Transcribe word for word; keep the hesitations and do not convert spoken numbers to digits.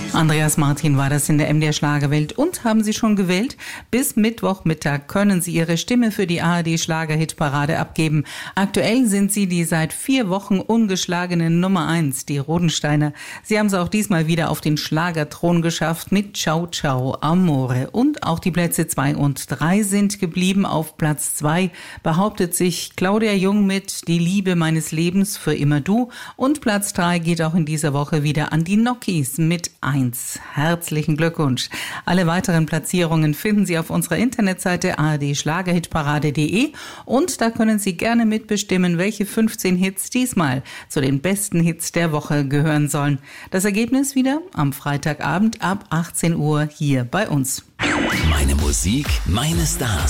Andreas Martin war das in der M D R Schlagerwelt. Und haben Sie schon gewählt? Bis Mittwochmittag können Sie Ihre Stimme für die A R D Schlagerhitparade abgeben. Aktuell sind Sie die seit vier Wochen ungeschlagene Nummer eins, die Rodensteiner. Sie haben es auch diesmal wieder auf den Schlagerthron geschafft mit Ciao Ciao Amore. Und auch die Plätze zwei und drei sind geblieben. Auf Platz zwei behauptet sich Claudia Jung mit Die Liebe meines Lebens für immer du. Und Platz drei geht auch in dieser Woche wieder an die Nokis mit eins. Herzlichen Glückwunsch. Alle weiteren Platzierungen finden Sie auf unserer Internetseite a r d schlagerhitparade punkt d e und da können Sie gerne mitbestimmen, welche fünfzehn Hits diesmal zu den besten Hits der Woche gehören sollen. Das Ergebnis wieder am Freitagabend ab achtzehn Uhr hier bei uns. Meine Musik, meine Stars.